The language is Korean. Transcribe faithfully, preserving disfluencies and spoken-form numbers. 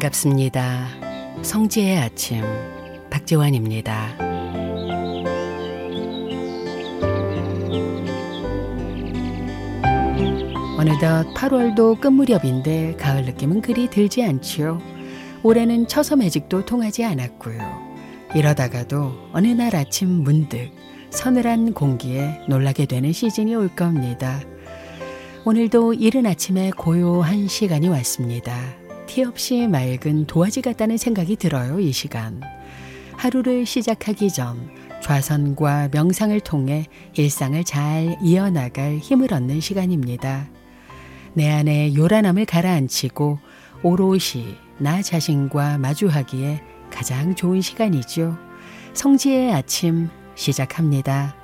반갑습니다. 성지의 아침 박재환입니다. 어느덧 팔월도 끝 무렵인데 가을 느낌은 그리 들지 않지요. 올해는 처서 매직도 통하지 않았고요. 이러다가도 어느 날 아침 문득 서늘한 공기에 놀라게 되는 시즌이 올 겁니다. 오늘도 이른 아침에 고요한 시간이 왔습니다. 티 없이 맑은 도화지 같다는 생각이 들어요. 이 시간 하루를 시작하기 전 좌선과 명상을 통해 일상을 잘 이어나갈 힘을 얻는 시간입니다. 내 안에 요란함을 가라앉히고 오롯이 나 자신과 마주하기에 가장 좋은 시간이죠. 성지의 아침 시작합니다.